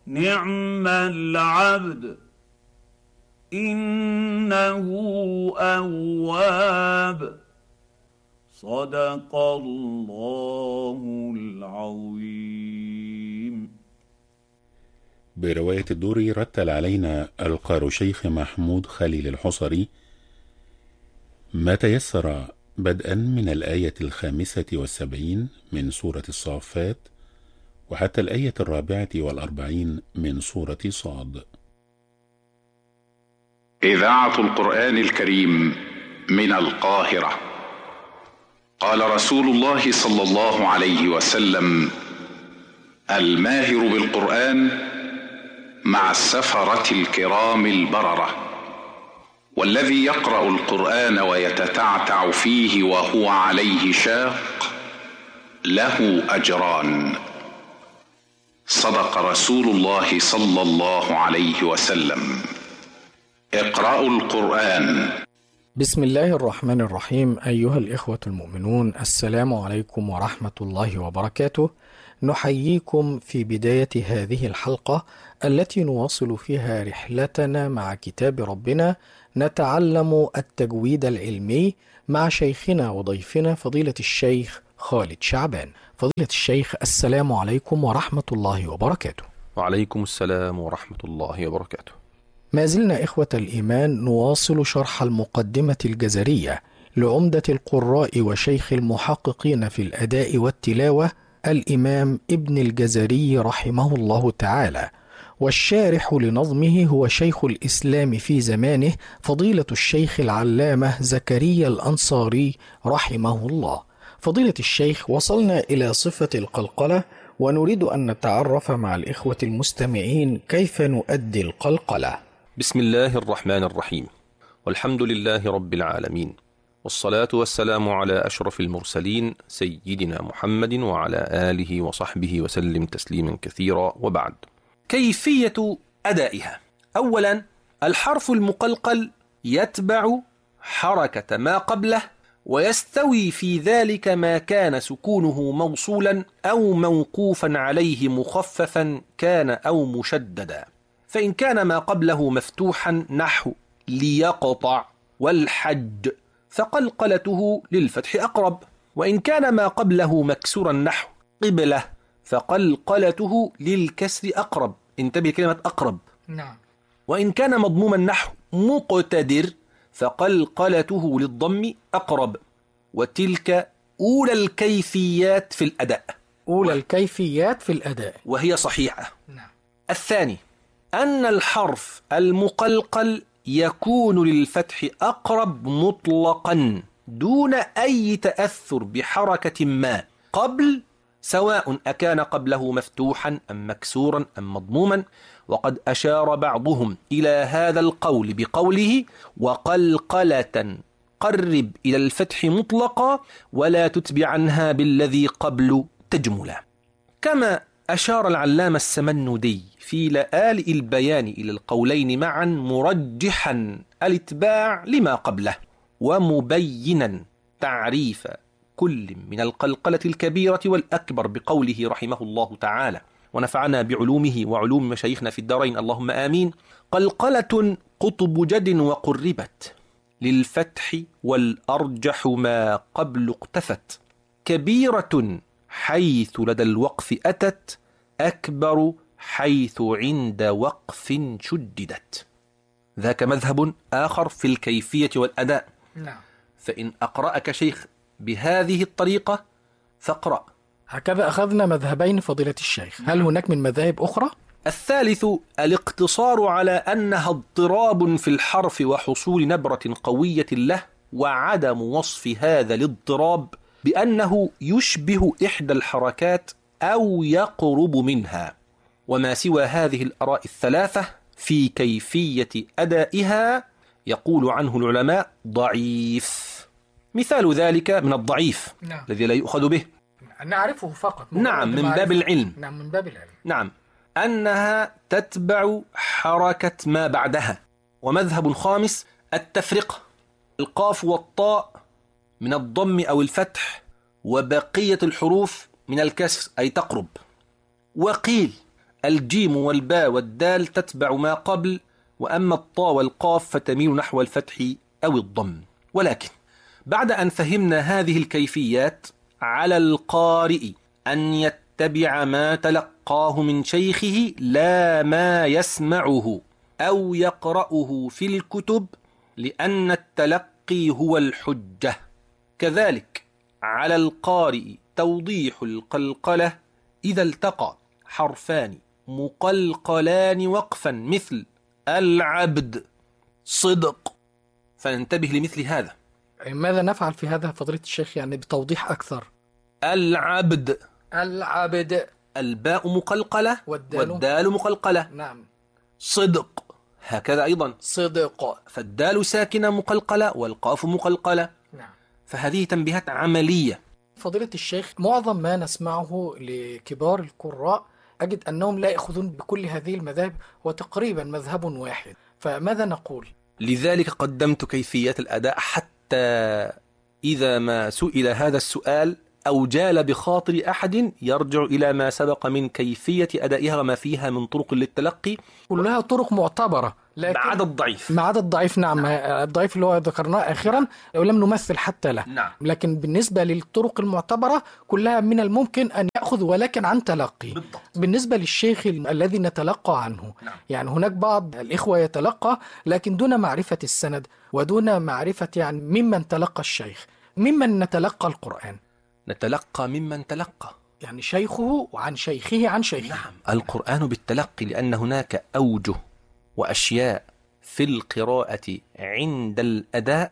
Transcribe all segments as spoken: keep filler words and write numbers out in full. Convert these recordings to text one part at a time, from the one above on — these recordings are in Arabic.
نعم العبد إنه أواب. صدق الله العظيم. برواية الدوري رتل علينا القار شيخ محمود خليل الحصري ما تيسر بدءا من الآية الخامسة والسبعين من سورة الصافات وحتى الآية الرابعة والأربعين من سورة صاد. إذاعة القرآن الكريم من القاهرة. قال رسول الله صلى الله عليه وسلم: الماهر بالقرآن مع السفرة الكرام البررة، والذي يقرأ القرآن ويتتعتع فيه وهو عليه شاق له أجران. صدق رسول الله صلى الله عليه وسلم. اقرأوا القرآن. بسم الله الرحمن الرحيم. أيها الإخوة المؤمنون، السلام عليكم ورحمة الله وبركاته. نحييكم في بداية هذه الحلقة التي نواصل فيها رحلتنا مع كتاب ربنا، نتعلم التجويد العلمي مع شيخنا وضيفنا فضيلة الشيخ خالد شعبان. فضيلة الشيخ، السلام عليكم ورحمة الله وبركاته. وعليكم السلام ورحمة الله وبركاته. ما زلنا إخوة الإيمان نواصل شرح المقدمة الجزرية لعمدة القراء وشيخ المحققين في الأداء والتلاوة الإمام ابن الجزري رحمه الله تعالى، والشارح لنظمه هو شيخ الإسلام في زمانه فضيلة الشيخ العلامة زكريا الأنصاري رحمه الله. فضيلة الشيخ، وصلنا إلى صفة القلقلة ونريد أن نتعرف مع الإخوة المستمعين كيف نؤدي القلقلة. بسم الله الرحمن الرحيم، والحمد لله رب العالمين، والصلاة والسلام على أشرف المرسلين سيدنا محمد وعلى آله وصحبه وسلم تسليما كثيرا، وبعد. كيفية أدائها. أولا، الحرف المقلقل يتبع حركة ما قبله، ويستوي في ذلك ما كان سكونه موصولا أو موقوفا عليه مخففا كان أو مشددا. فإن كان ما قبله مفتوحا نحو ليقطع والحج فقلقلته للفتح أقرب، وإن كان ما قبله مكسورا نحو قبلة فقلقلته للكسر أقرب. انتبه كلمة أقرب. نعم. وإن كان مضموما نحو مقتدر فقلقلته للضم أقرب. وتلك أولى الكيفيات في الأداء. أولى الكيفيات في الأداء وهي صحيحة. نعم. الثاني، أن الحرف المقلقل يكون للفتح أقرب مطلقا دون أي تأثر بحركة ما قبل، سواء أكان قبله مفتوحا أم مكسورا أم مضموما. وقد أشار بعضهم إلى هذا القول بقوله: وقلقلة قرب إلى الفتح مطلقا ولا تتبع عنها بالذي قبل تجملا. كما أشار العلامة السمنودي في لآلئ البيان إلى القولين معا، مرجحا الاتباع لما قبله ومبينا تعريف كل من القلقلة الكبيرة والأكبر بقوله رحمه الله تعالى، ونفعنا بعلومه وعلوم مشايخنا في الدارين اللهم آمين: قلقلة قطب جد وقربت للفتح والأرجح ما قبل اقتفت، كبيرة حيث لدى الوقف أتت، أكبر حيث عند وقف شددت. ذاك مذهب آخر في الكيفية والأداء. نعم. فإن أقرأك شيخ بهذه الطريقة فاقرأ. هكذا أخذنا مذهبين فضيلة الشيخ، هل هناك من مذاهب أخرى؟ الثالث، الاقتصار على أنها اضطراب في الحرف وحصول نبرة قوية له، وعدم وصف هذا الاضطراب بأنه يشبه إحدى الحركات أو يقرب منها. وما سوى هذه الآراء الثلاثة في كيفية أدائها يقول عنه العلماء ضعيف. مثال ذلك من الضعيف. نعم. الذي لا يؤخذ به، نعرفه فقط. نعم، من باب العلم. نعم، من باب العلم. نعم، أنها تتبع حركة ما بعدها. ومذهب خامس، التفرقة، القاف والطاء من الضم أو الفتح، وبقية الحروف من الكسر أي تقرب. وقيل الجيم والباء والدال تتبع ما قبل، وأما الطاء والقاف فتميل نحو الفتح أو الضم. ولكن بعد أن فهمنا هذه الكيفيات، على القارئ أن يتبع ما تلقاه من شيخه لا ما يسمعه أو يقرأه في الكتب، لأن التلقي هو الحجة. كذلك على القارئ توضيح القلقلة إذا التقى حرفان مقلقلان وقفا مثل العبد، صدق، فننتبه لمثل هذا. ماذا نفعل في هذا فضيلة الشيخ يعني بتوضيح أكثر؟ العبد، العبد، الباء مقلقلة والدال, والدال مقلقلة. نعم. صدق هكذا أيضا، صدق، فالدال ساكنة مقلقلة والقاف مقلقلة. نعم. فهذه تنبيهات عملية. فضيلة الشيخ، معظم ما نسمعه لكبار القراء أجد أنهم لا يأخذون بكل هذه المذاهب وتقريبا مذهب واحد، فماذا نقول؟ لذلك قدمت كيفية الأداء، حتى إذا ما سئل هذا السؤال أو جال بخاطر أحد يرجع إلى ما سبق من كيفية أدائها وما فيها من طرق للتلقي، كلها طرق معتبرة، ما عدا الضعيف. ما عدا الضعيف، نعم. الضعيف اللي هو ذكرناه آخرا ولم نمثل حتى له. نعم. لكن بالنسبة للطرق المعتبرة كلها من الممكن أن يأخذ، ولكن عن تلقي. بالضبط. بالنسبة للشيخ الذي نتلقى عنه، نعم. يعني هناك بعض الإخوة يتلقى لكن دون معرفة السند ودون معرفة يعني ممن تلقى الشيخ. ممن نتلقى القرآن؟ نتلقى ممن تلقى، يعني شيخه عن شيخه عن شيخه. نعم. القرآن بالتلقي، لأن هناك أوجه وأشياء في القراءة عند الأداء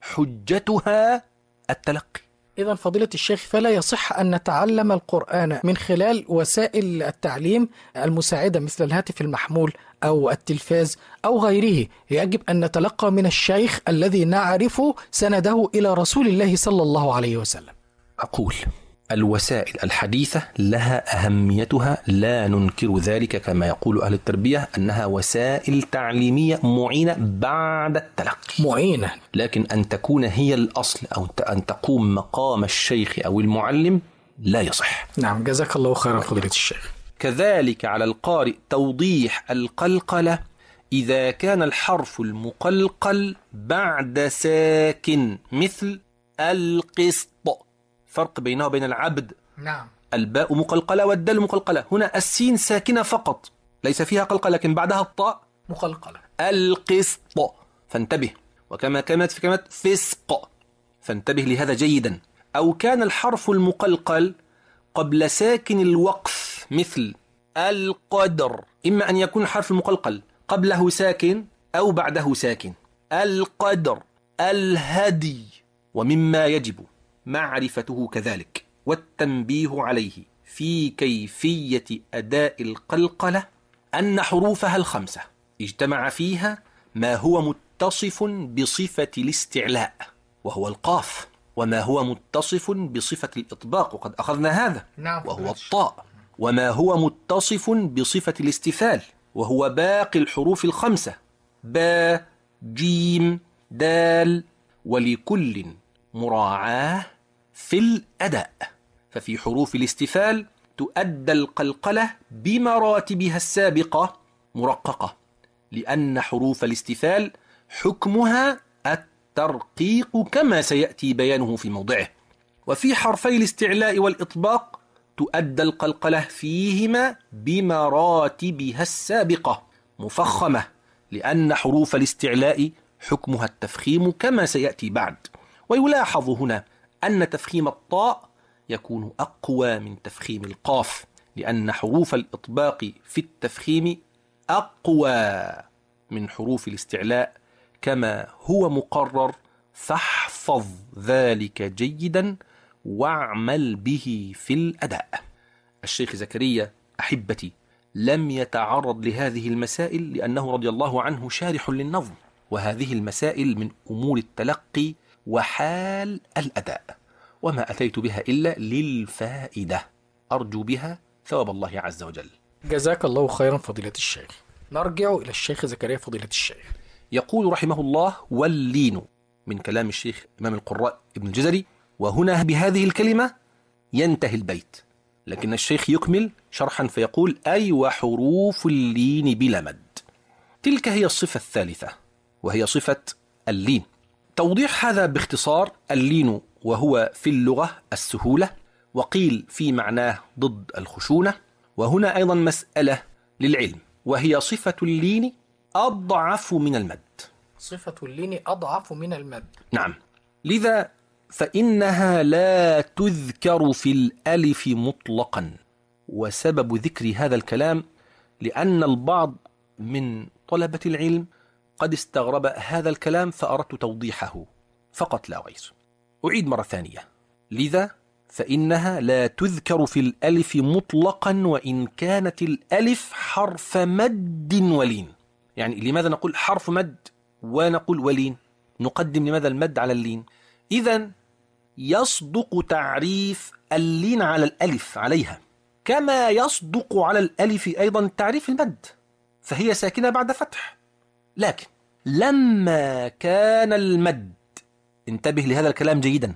حجتها التلقي. إذن فضيلة الشيخ، فلا يصح أن نتعلم القرآن من خلال وسائل التعليم المساعدة مثل الهاتف المحمول أو التلفاز أو غيره. يجب أن نتلقى من الشيخ الذي نعرف سنده إلى رسول الله صلى الله عليه وسلم. أقول الوسائل الحديثة لها أهميتها، لا ننكر ذلك، كما يقول أهل التربية أنها وسائل تعليمية معينة بعد التلقي، معينة، لكن أن تكون هي الأصل أو أن تقوم مقام الشيخ أو المعلم لا يصح. نعم، جزاك الله خيرا فضيلة الشيخ. كذلك على القارئ توضيح القلقلة إذا كان الحرف المقلقل بعد ساكن مثل القسط، فرق بينه وبين العبد. نعم. الباء مقلقلة والدال مقلقلة، هنا السين ساكنة فقط ليس فيها قلقلة، لكن بعدها الطاء مقلقلة. القسط، فانتبه. وكما كانت في كلمة فسق، فانتبه لهذا جيدا. أو كان الحرف المقلقل قبل ساكن الوقف مثل القدر، إما أن يكون الحرف المقلقل قبله ساكن أو بعده ساكن. القدر، الهدي. ومما يجب معرفته كذلك والتنبيه عليه في كيفية أداء القلقلة أن حروفها الخمسة اجتمع فيها ما هو متصف بصفة الاستعلاء وهو القاف، وما هو متصف بصفة الإطباق وقد أخذنا هذا وهو الطاء، وما هو متصف بصفة الاستفال وهو باقي الحروف الخمسة با جيم دال، ولكل مراعاة في الأداء. ففي حروف الاستفال تؤدى القلقلة بمراتبها السابقة مرققة، لأن حروف الاستفال حكمها الترقيق كما سيأتي بيانه في موضعه. وفي حرفي الاستعلاء والإطباق تؤدى القلقلة فيهما بمراتبها السابقة مفخمة، لأن حروف الاستعلاء حكمها التفخيم كما سيأتي بعد. ويلاحظ هنا أن تفخيم الطاء يكون أقوى من تفخيم القاف، لأن حروف الإطباق في التفخيم أقوى من حروف الاستعلاء كما هو مقرر، فاحفظ ذلك جيدا واعمل به في الأداء. الشيخ زكريا أحبتي لم يتعرض لهذه المسائل لأنه رضي الله عنه شارح للنظم، وهذه المسائل من أمور التلقي وحال الأداء، وما أتيت بها إلا للفائدة أرجو بها ثواب الله عز وجل. جزاك الله خيرا فضيلة الشيخ. نرجع إلى الشيخ زكريا فضيلة الشيخ. يقول رحمه الله: واللين، من كلام الشيخ إمام القراء ابن الجزري، وهنا بهذه الكلمة ينتهي البيت، لكن الشيخ يكمل شرحا فيقول أي وحروف اللين بلا مد. تلك هي الصفة الثالثة وهي صفة اللين. توضيح هذا باختصار: اللين وهو في اللغة السهولة، وقيل في معناه ضد الخشونة. وهنا أيضا مسألة للعلم، وهي صفة اللين أضعف من المد. صفة اللين أضعف من المد. نعم، لذا فإنها لا تذكر في الألف مطلقا. وسبب ذكر هذا الكلام لأن البعض من طلبة العلم قد استغرب هذا الكلام فأردت توضيحه فقط لا غير. أعيد مرة ثانية: لذا فإنها لا تذكر في الألف مطلقا وإن كانت الألف حرف مد ولين. يعني لماذا نقول حرف مد ونقول ولين؟ نقدم لماذا المد على اللين؟ إذن يصدق تعريف اللين على الألف عليها، كما يصدق على الألف أيضا تعريف المد، فهي ساكنة بعد فتح. لكن لما كان المد، انتبه لهذا الكلام جيدا،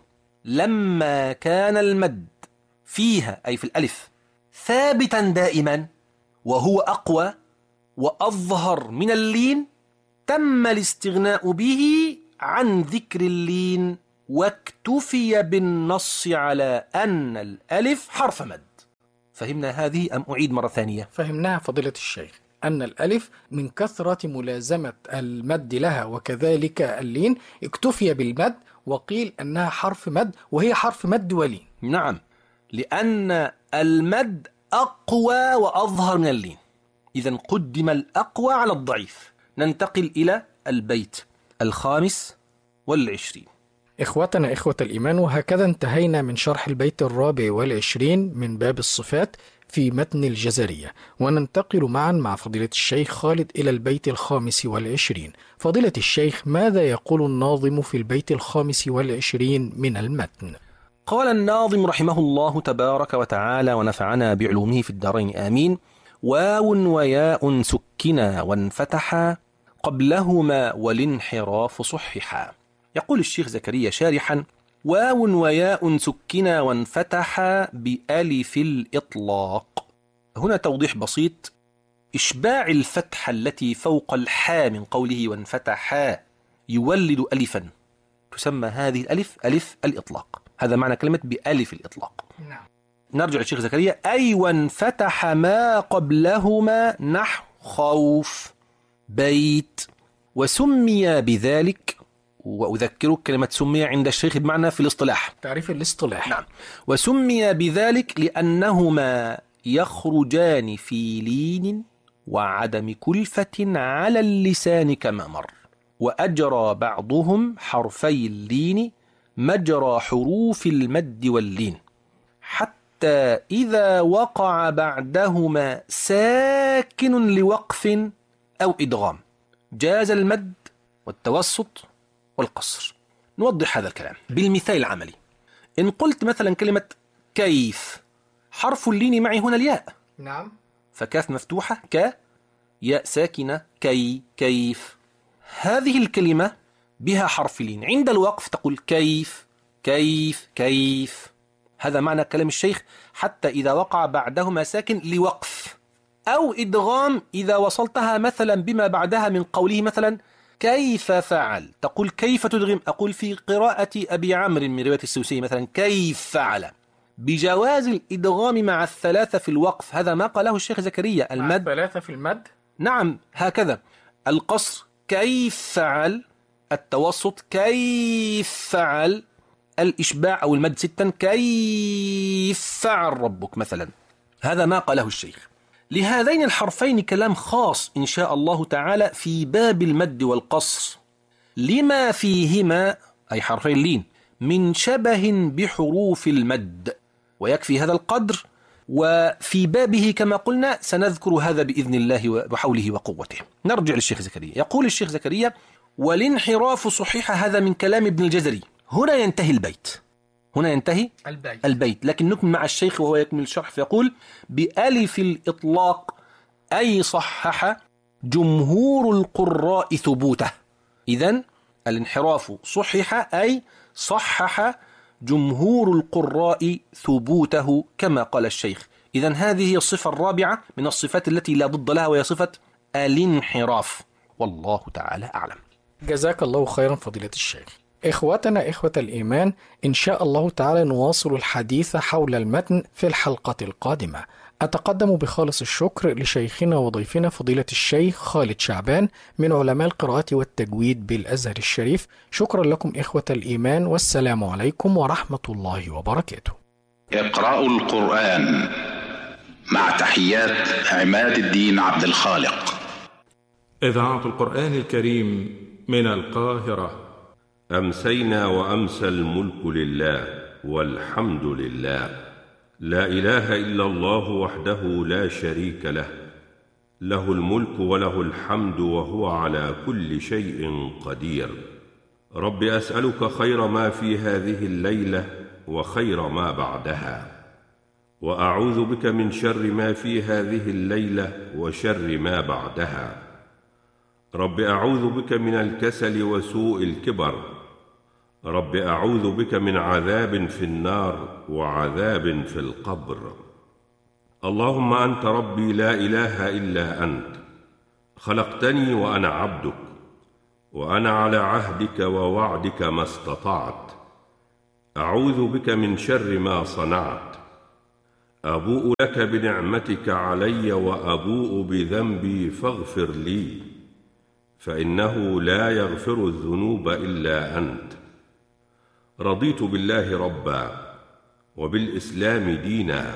لما كان المد فيها أي في الألف ثابتا دائما وهو أقوى وأظهر من اللين، تم الاستغناء به عن ذكر اللين واكتفي بالنص على أن الألف حرف مد. فهمنا هذه أم أعيد مرة ثانية؟ فهمناها فضيلة الشيخ، أن الألف من كثرة ملازمة المد لها وكذلك اللين اكتفي بالمد وقيل أنها حرف مد، وهي حرف مد ولين. نعم، لأن المد أقوى وأظهر من اللين، إذن قدم الأقوى على الضعيف. ننتقل إلى البيت الخامس والعشرين. إخوتنا إخوة الإيمان، وهكذا انتهينا من شرح البيت الرابع والعشرين من باب الصفات في متن الجزرية، وننتقل معا مع فضيلة الشيخ خالد إلى البيت الخامس والعشرين. فضيلة الشيخ، ماذا يقول الناظم في البيت الخامس والعشرين من المتن؟ قال الناظم رحمه الله تبارك وتعالى ونفعنا بعلومه في الدارين آمين: واو وياء سكنا وانفتحا قبلهما والانحراف صححا. يقول الشيخ زكريا شارحا: واو وياء سكنا وانفتحا بألف الإطلاق. هنا توضيح بسيط: إشباع الفتحة التي فوق الحاء من قوله وانفتحا يولد ألفا، تسمى هذه الألف ألف الإطلاق. هذا معنى كلمة بألف الإطلاق. نعم. نرجع للشيخ زكريا: أي وانفتح ما قبلهما نحو خوف بيت. وسمي بذلك، وأذكرك كلمة سمي عند الشيخ بمعنى في الاصطلاح، تعريف الاصطلاح. نعم. وسمي بذلك لأنهما يخرجان في لين وعدم كلفة على اللسان كما مر، وأجرى بعضهم حرفي اللين مجرى حروف المد واللين، حتى إذا وقع بعدهما ساكن لوقف أو إدغام جاز المد والتوسط والقصر. نوضح هذا الكلام بالمثال العملي. إن قلت مثلا كلمة كيف، حرف اللين معي هنا الياء. نعم. فكاف مفتوحة، ك ياء ساكنة، كي كيف. هذه الكلمة بها حرف لين، عند الوقف تقول كيف كيف كيف. هذا معنى كلام الشيخ: حتى إذا وقع بعدهما ساكن لوقف أو إدغام إذا وصلتها مثلا بما بعدها من قوله مثلا كيف فعل، تقول كيف تدغم. أقول في قراءة أبي عمرو من رواية السوسي مثلا كيف فعل، بجواز الإدغام مع الثلاثة في الوقف. هذا ما قاله الشيخ زكريا. المد الثلاثة في المد، نعم هكذا. القصر كيف فعل، التوسط كيف فعل، الإشباع أو المد ستا كيف فعل ربك مثلا. هذا ما قاله الشيخ. لهذين الحرفين كلام خاص إن شاء الله تعالى في باب المد والقصر، لما فيهما أي حرفي اللين من شبه بحروف المد، ويكفي هذا القدر. وفي بابه كما قلنا سنذكر هذا بإذن الله وحوله وقوته. نرجع للشيخ زكريا. يقول الشيخ زكريا: والانحراف صحيح. هذا من كلام ابن الجزري. هنا ينتهي البيت، هنا ينتهي البيت, البيت. لكن نكمل مع الشيخ وهو يكمل الشرح فيقول: بألف الإطلاق أي صحح جمهور القراء ثبوته. إذن الانحراف صحح أي صحح جمهور القراء ثبوته كما قال الشيخ. إذن هذه هي الصفة الرابعة من الصفات التي لا ضد لها، وهي صفة الانحراف. والله تعالى أعلم. جزاك الله خيرا فضيلة الشيخ. إخوتنا إخوة الإيمان، إن شاء الله تعالى نواصل الحديث حول المتن في الحلقة القادمة. أتقدم بخالص الشكر لشيخنا وضيفنا فضيلة الشيخ خالد شعبان من علماء القراءة والتجويد بالأزهر الشريف. شكرا لكم إخوة الإيمان، والسلام عليكم ورحمة الله وبركاته. اقرأوا القرآن مع تحيات عماد الدين عبد الخالق. إذاعة القرآن الكريم من القاهرة. أمسينا وأمسى الملك لله والحمد لله، لا إله إلا الله وحده لا شريك له، له الملك وله الحمد وهو على كل شيء قدير. رب أسألك خير ما في هذه الليلة وخير ما بعدها، وأعوذ بك من شر ما في هذه الليلة وشر ما بعدها. رب أعوذ بك من الكسل وسوء الكبر. رب أعوذ بك من عذاب في النار وعذاب في القبر. اللهم أنت ربي لا إله إلا أنت، خلقتني وأنا عبدك، وأنا على عهدك ووعدك ما استطعت. أعوذ بك من شر ما صنعت. أبوء لك بنعمتك علي وأبوء بذنبي فاغفر لي، فإنه لا يغفر الذنوب إلا أنت. رضيت بالله ربا، وبالإسلام دينا،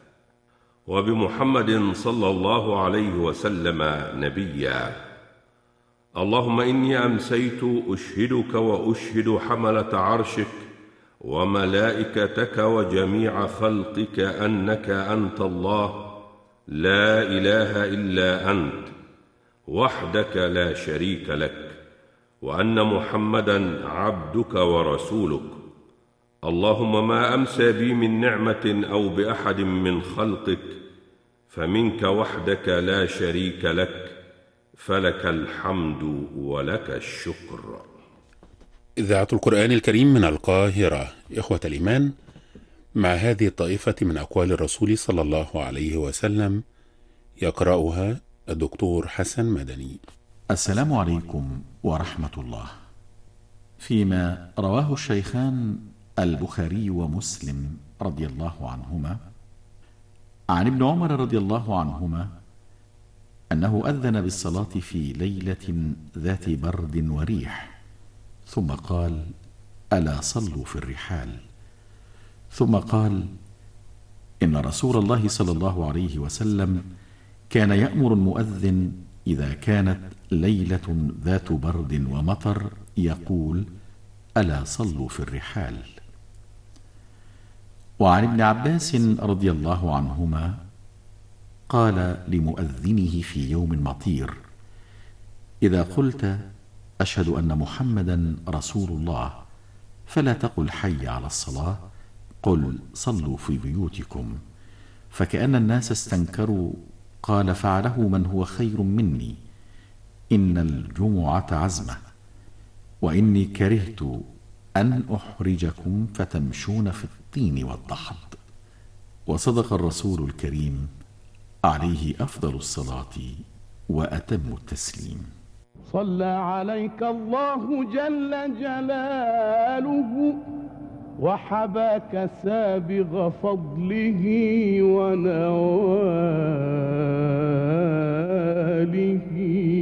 وبمحمد صلى الله عليه وسلم نبيا. اللهم إني أمسيت أشهدك وأشهد حملة عرشك وملائكتك وجميع خلقك أنك أنت الله لا إله إلا أنت وحدك لا شريك لك، وأن محمدا عبدك ورسولك. اللهم ما أمسى بي من نعمة أو بأحد من خلقك فمنك وحدك لا شريك لك، فلك الحمد ولك الشكر. إذاعة القرآن الكريم من القاهرة. إخوة الإيمان، مع هذه الطائفة من أقوال الرسول صلى الله عليه وسلم يقرأها الدكتور حسن مدني. السلام عليكم ورحمة الله. فيما رواه الشيخان البخاري ومسلم رضي الله عنهما عن ابن عمر رضي الله عنهما أنه أذن بالصلاة في ليلة ذات برد وريح، ثم قال: ألا صلوا في الرحال. ثم قال: إن رسول الله صلى الله عليه وسلم كان يأمر المؤذن إذا كانت ليلة ذات برد ومطر يقول: ألا صلوا في الرحال. وعن ابن عباس رضي الله عنهما قال لمؤذنه في يوم مطير: إذا قلت أشهد أن محمدا رسول الله فلا تقل حي على الصلاة، قل صلوا في بيوتكم. فكأن الناس استنكروا. قال: فعله من هو خير مني، إن الجمعة عزمة، وإني كرهت أن أحرجكم فتمشون في الطين والضحض. وصدق الرسول الكريم عليه أفضل الصلاة وأتم التسليم. صلى عليك الله جل جلاله وحباك سابغ فضله ونواله.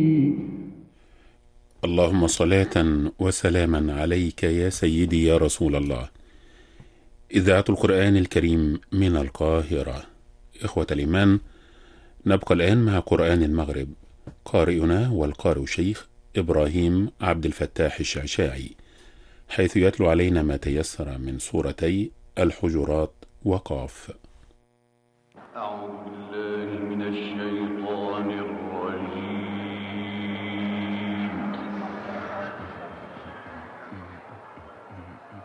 اللهم صلاة وسلاما عليك يا سيدي يا رسول الله. إذاعة القرآن الكريم من القاهرة. إخوة الإيمان، نبقى الآن مع قرآن المغرب. قارئنا والقارئ شيخ إبراهيم عبد الفتاح الشعشاعي، حيث يتلو علينا ما تيسر من سورتي الحجرات وقاف. أعوذ بالله من الشيطان